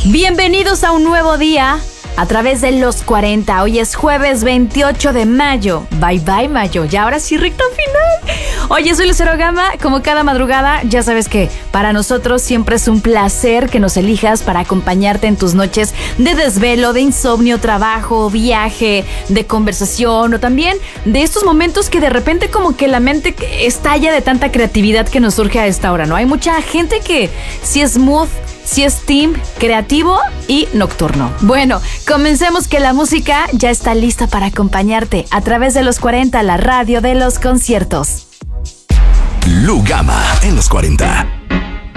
Bienvenidos a un nuevo día a través de los 40. Hoy es jueves 28 de mayo. Bye bye mayo. Y ahora sí, recta final. Oye, soy Lucero Gama. Como cada madrugada, ya sabes que para nosotros siempre es un placer que nos elijas para acompañarte en tus noches de desvelo, de insomnio, trabajo, viaje, de conversación o también de estos momentos que de repente como que la mente estalla de tanta creatividad que nos surge a esta hora, ¿no? Hay mucha gente que sí es mood, sí es team, creativo y nocturno. Bueno, comencemos que la música ya está lista para acompañarte a través de los 40, la radio de los conciertos. Lu Gama en los 40.